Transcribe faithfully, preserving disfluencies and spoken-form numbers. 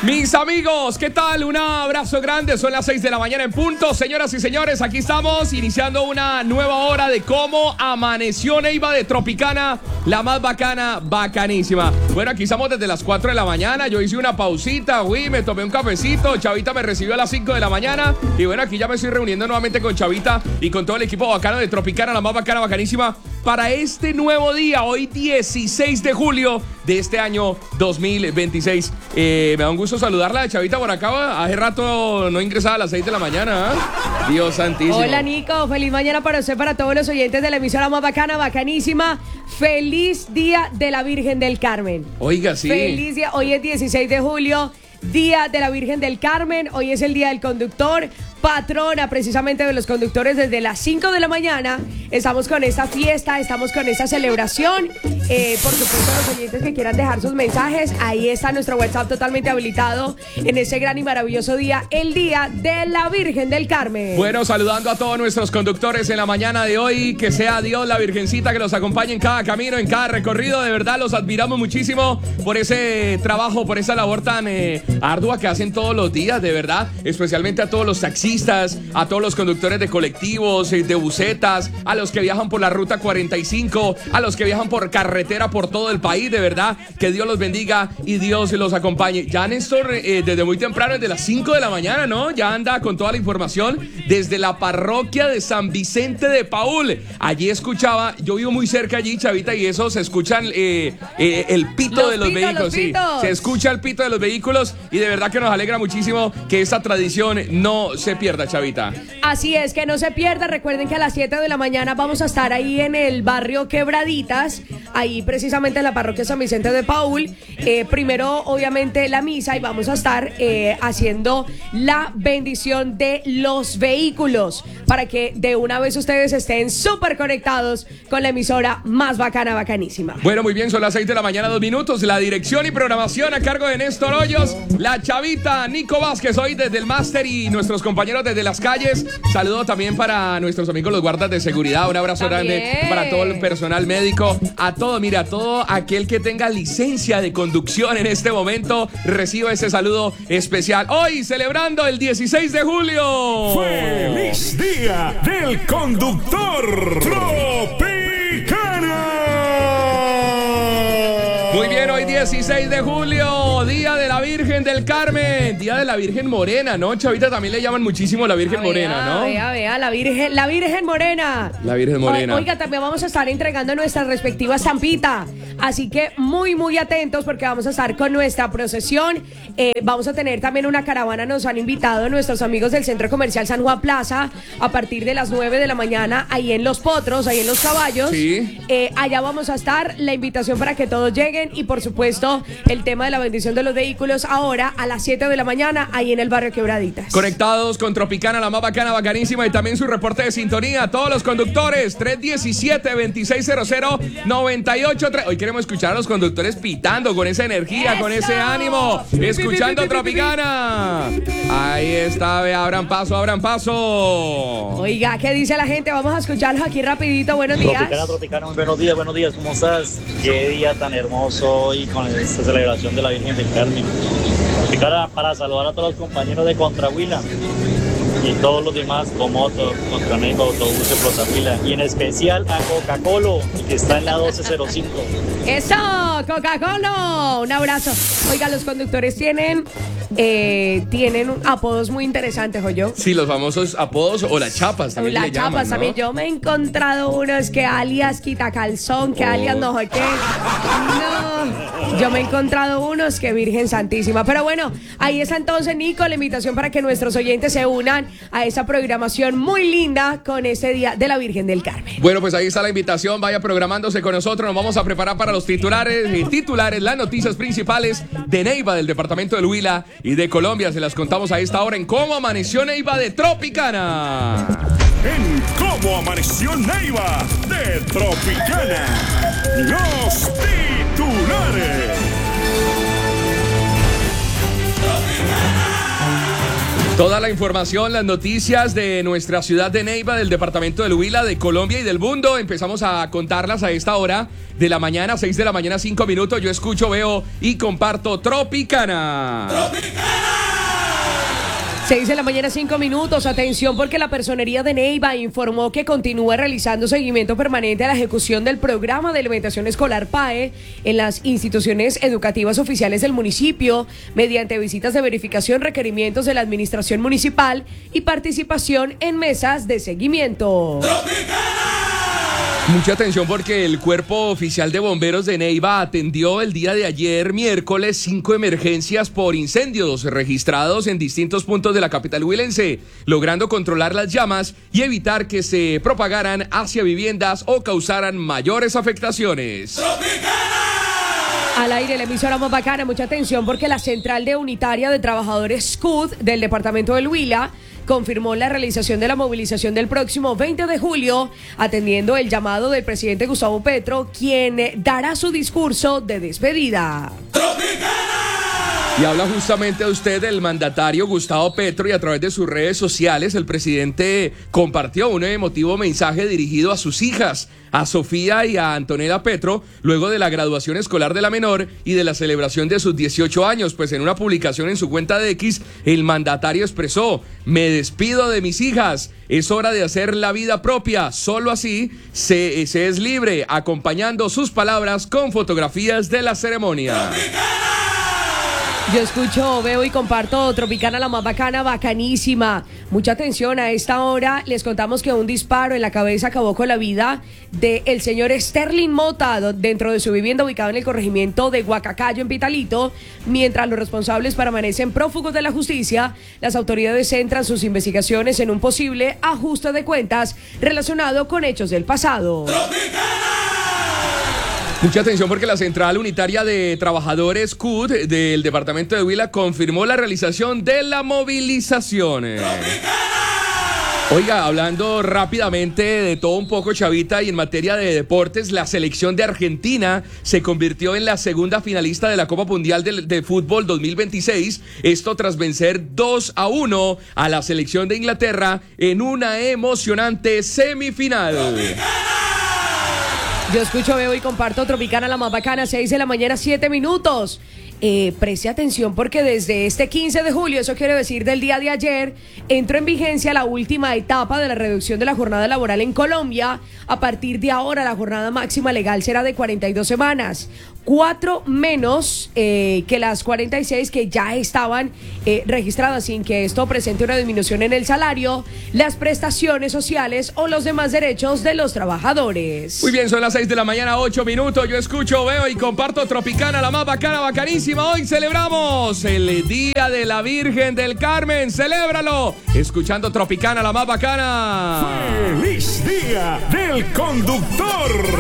Mis amigos, ¿qué tal? Un abrazo grande, son las seis de la mañana en punto. Señoras y señores, aquí estamos iniciando una nueva hora de cómo amaneció Neiva de Tropicana, la más bacana, bacanísima. Bueno, aquí estamos desde las cuatro de la mañana, yo hice una pausita, uy, me tomé un cafecito, Chavita me recibió a las cinco de la mañana y bueno, aquí ya me estoy reuniendo nuevamente con Chavita y con todo el equipo bacano de Tropicana, la más bacana, bacanísima, para este nuevo día, hoy dieciséis de julio de este año dos mil veintiséis. Eh, me da un gusto saludarla, Chavita, por acá. Hace rato no ingresaba a las seis de la mañana, ¿eh? Dios santísimo. Hola, Nico. Feliz mañana para usted, para todos los oyentes de la emisora más bacana, bacanísima. Feliz Día de la Virgen del Carmen. Oiga, sí. Feliz día. Hoy es dieciséis de julio, Día de la Virgen del Carmen. Hoy es el Día del Conductor, patrona precisamente de los conductores. Desde las cinco de la mañana estamos con esta fiesta, estamos con esta celebración. Eh, por supuesto, los oyentes que quieran dejar sus mensajes, ahí está nuestro WhatsApp totalmente habilitado en ese gran y maravilloso día, el Día de la Virgen del Carmen. Bueno, saludando a todos nuestros conductores en la mañana de hoy, que sea Dios, la Virgencita, que los acompañe en cada camino, en cada recorrido. De verdad, los admiramos muchísimo por ese trabajo, por esa labor tan eh, ardua que hacen todos los días, de verdad. Especialmente a todos los taxistas, a todos los conductores de colectivos, eh, de busetas, a los que viajan por la ruta cuarenta y cinco, a los que viajan por carretera por todo el país, de verdad, que Dios los bendiga y Dios los acompañe. Ya Néstor, eh, desde muy temprano, desde las cinco de la mañana, ¿no? Ya anda con toda la información desde la parroquia de San Vicente de Paúl. Allí escuchaba, yo vivo muy cerca allí, Chavita, y eso se escuchan eh, eh, el pito los de los pitos, vehículos, los sí, pitos. se escucha el pito de los vehículos y de verdad que nos alegra muchísimo que esta tradición no se pierda, Chavita. Así es, que no se pierda. Recuerden que a las siete de la mañana vamos a estar ahí en el barrio Quebraditas, ahí precisamente en la parroquia San Vicente de Paúl. Eh, primero, obviamente, la misa y vamos a estar eh, haciendo la bendición de los vehículos para que de una vez ustedes estén súper conectados con la emisora más bacana, bacanísima. Bueno, muy bien, son las seis de la mañana, dos minutos. La dirección y programación a cargo de Néstor Hoyos, la Chavita, Nico Vázquez, hoy desde el máster y nuestros compañeros desde las calles. Saludo también para nuestros amigos los guardas de seguridad. Un abrazo También. grande para todo el personal médico, a todo, mira, a todo aquel que tenga licencia de conducción en este momento, reciba ese saludo especial. Hoy celebrando el dieciséis de julio. ¡Feliz Día del Conductor Tropicana! Muy bien, hoy dieciséis de julio, Día de la Virgen del Carmen, Día de la Virgen Morena, ¿no? Chavita, también le llaman muchísimo la Virgen A Morena, vea, ¿no? Vea, vea, la Virgen, la Virgen Morena. La Virgen Morena. O- Oiga, también vamos a estar entregando nuestra respectiva estampita. Así que muy, muy atentos porque vamos a estar con nuestra procesión. Eh, vamos a tener también una caravana. Nos han invitado nuestros amigos del Centro Comercial San Juan Plaza a partir de las nueve de la mañana ahí en Los Potros, ahí en Los Caballos. Sí. Eh, allá vamos a estar. La invitación para que todos lleguen y por supuesto el tema de la bendición de los vehículos ahora a las siete de la mañana ahí en el barrio Quebraditas. Conectados con Tropicana, la más bacana, bacanísima, y también su reporte de sintonía. Todos los conductores, tres diecisiete, veintiséis cero cero, noventa y ocho tres. Hoy queremos escuchar a los conductores pitando con esa energía, ¡Eso! con ese ánimo, escuchando Tropicana. Ahí está, ve, abran paso, abran paso. Oiga, ¿qué dice la gente? Vamos a escucharlos aquí rapidito. Buenos días. Tropicana, Tropicana, muy buenos días, buenos días, ¿cómo estás? Qué día tan hermoso hoy con esta celebración de la Virgen del Carmen. Tropicana, para saludar a todos los compañeros de Contrahuila y todos los demás, Comoto, Contraneco, Autobuses, Flotahuila, y en especial a Coca-Cola, que está en la doce cero cinco. ¡Eso! ¡Coca-Cola! Un abrazo. Oiga, los conductores tienen eh, tienen apodos muy interesantes, ¿oyó? Sí, los famosos apodos o las chapas también Las le llaman, chapas ¿no? también. Yo me he encontrado unos que alias quitacalzón, que Oh. alias no sé qué. No, yo me he encontrado unos que Virgen Santísima. Pero bueno, ahí está entonces, Nico, la invitación para que nuestros oyentes se unan a esa programación muy linda con este Día de la Virgen del Carmen. Bueno, pues ahí está la invitación, vaya programándose con nosotros, nos vamos a preparar para los titulares, eh, titulares, las noticias principales de Neiva, del departamento del Huila y de Colombia, se las contamos a esta hora en Cómo Amaneció Neiva de Tropicana. En Cómo Amaneció Neiva de Tropicana, los titulares. Toda la información, las noticias de nuestra ciudad de Neiva, del departamento del Huila, de Colombia y del mundo, empezamos a contarlas a esta hora de la mañana, seis de la mañana, cinco minutos. Yo escucho, veo y comparto Tropicana. ¡Tropicana! seis de la mañana, cinco minutos. Atención, porque la Personería de Neiva informó que continúa realizando seguimiento permanente a la ejecución del programa de alimentación escolar P A E en las instituciones educativas oficiales del municipio, mediante visitas de verificación, requerimientos de la administración municipal y participación en mesas de seguimiento. Mucha atención, porque el Cuerpo Oficial de Bomberos de Neiva atendió el día de ayer, miércoles, cinco emergencias por incendios registrados en distintos puntos de la capital huilense, logrando controlar las llamas y evitar que se propagaran hacia viviendas o causaran mayores afectaciones. Al aire, la emisora más bacana. Mucha atención, porque la Central de Unitaria de Trabajadores C U D del departamento del Huila confirmó la realización de la movilización del próximo veinte de julio, atendiendo el llamado del presidente Gustavo Petro, quien dará su discurso de despedida. Y habla justamente a usted del mandatario Gustavo Petro, y a través de sus redes sociales el presidente compartió un emotivo mensaje dirigido a sus hijas, a Sofía y a Antonella Petro, luego de la graduación escolar de la menor y de la celebración de sus dieciocho años. Pues en una publicación en su cuenta de X, el mandatario expresó: me despido de mis hijas, es hora de hacer la vida propia, solo así se, se es libre, acompañando sus palabras con fotografías de la ceremonia. Yo escucho, veo y comparto Tropicana, la más bacana, bacanísima. Mucha atención, a esta hora les contamos que un disparo en la cabeza acabó con la vida del señor Sterling Mota dentro de su vivienda ubicada en el corregimiento de Guacacayo, en Pitalito. Mientras los responsables permanecen prófugos de la justicia, las autoridades centran sus investigaciones en un posible ajuste de cuentas relacionado con hechos del pasado. Mucha atención, porque la Central Unitaria de Trabajadores C U D del departamento de Huila confirmó la realización de la movilización. Oiga, hablando rápidamente de todo un poco, Chavita, y en materia de deportes, la selección de Argentina se convirtió en la segunda finalista de la Copa Mundial de, de Fútbol dos mil veintiséis, esto tras vencer dos a uno a la selección de Inglaterra en una emocionante semifinal. Yo escucho, veo y comparto Tropicana, la más bacana, seis de la mañana, siete minutos. Eh, preste atención, porque desde este quince de julio, eso quiere decir del día de ayer, entró en vigencia la última etapa de la reducción de la jornada laboral en Colombia. A partir de ahora, la jornada máxima legal será de cuarenta y dos semanas, cuatro menos eh, que las cuarenta y seis que ya estaban eh, registradas, sin que esto presente una disminución en el salario, las prestaciones sociales o los demás derechos de los trabajadores. Muy bien, son las seis de la mañana, ocho minutos. Yo escucho, veo y comparto Tropicana, la más bacana, bacanísima. Hoy celebramos el Día de la Virgen del Carmen. ¡Celébralo! Escuchando Tropicana, la más bacana. ¡Feliz Día del Conductor!